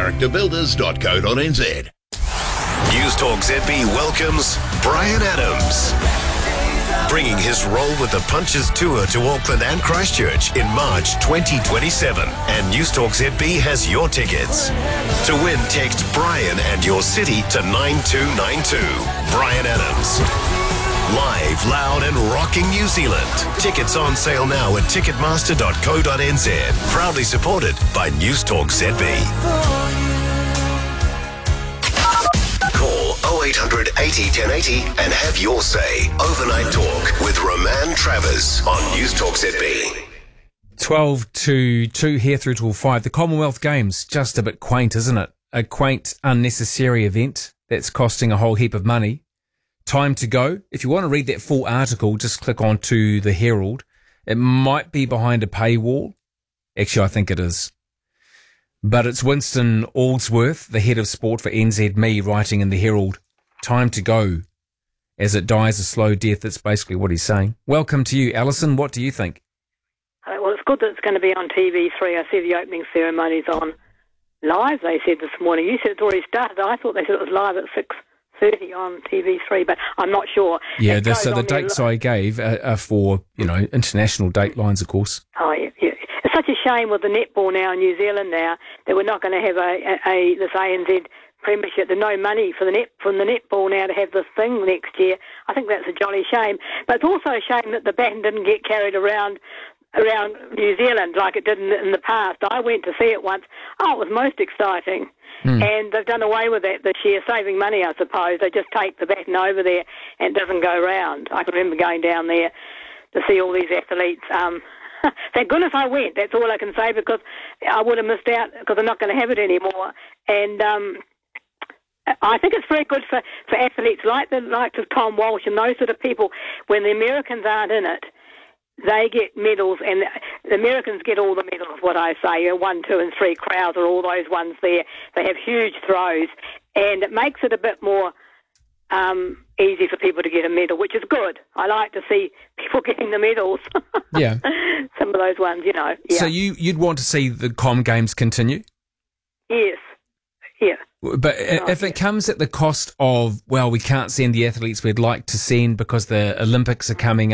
characterbuilders.co.nz. News Talk ZB welcomes Brian Adams, bringing his role with the Punches Tour to Auckland and Christchurch in March 2027. And News Talk ZB has your tickets. To win, text Brian and your city to 9292. Brian Adams. Live, loud and rocking New Zealand. Tickets on sale now at ticketmaster.co.nz. Proudly supported by News Talk ZB. Call 0800 80 1080 and have your say. Overnight Talk with Roman Travers on News Talk ZB. 12 to 2 here through till 5. The Commonwealth Games, just a bit quaint, isn't it? A quaint, unnecessary event that's costing a whole heap of money. Time to go. If you want to read that full article, just click on to the Herald. It might be behind a paywall. Actually, I think it is. But it's Winston Aldsworth, the head of sport for NZME, writing in the Herald. Time to go. As it dies a slow death, that's basically what he's saying. Welcome to you, Alison. What do you think? Well, it's good that it's going to be on TV3. I see the opening ceremony's on live, they said this morning. You said it's already started. I thought they said it was live at 6:30 on TV3, but I'm not sure. Yeah, so the dates I gave are for, international date lines, of course. Oh, yeah. It's such a shame with the netball now in New Zealand now that we're not going to have this ANZ Premiership. There's no money from the netball now to have this thing next year. I think that's a jolly shame. But it's also a shame that the baton didn't get carried around New Zealand like it did in the past. I went to see it once. Oh, it was most exciting. And they've done away with that this year, saving money, I suppose. They just take the baton over there and it doesn't go round. I can remember going down there to see all these athletes. Thank goodness I went. That's all I can say, because I would have missed out because I'm not going to have it anymore. And I think it's very good for athletes like of Tom Walsh and those sort of people. When the Americans aren't in it, they get medals, and the Americans get all the medals, what I say, 1, 2 and 3 crowds are all those ones there. They have huge throws, and it makes it a bit more easy for people to get a medal, which is good. I like to see people getting the medals. Yeah. Some of those ones, Yeah. So you'd want to see the Com Games continue? Yes. Yeah. But if it comes at the cost of, we can't send the athletes we'd like to send because the Olympics are coming